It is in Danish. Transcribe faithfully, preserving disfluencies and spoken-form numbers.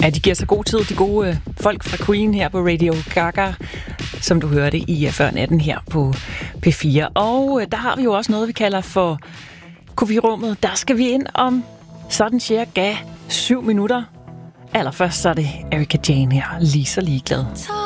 Ja, de giver sig god tid, de gode øh, folk fra Queen her på Radio Gaga, som du hørte i før natten her på P fire. Og øh, der har vi jo også noget, vi kalder for Kopirummet. Der skal vi ind om sådan cirka syv minutter. Allerførst så er det Erika Jane her, lige så ligeglad.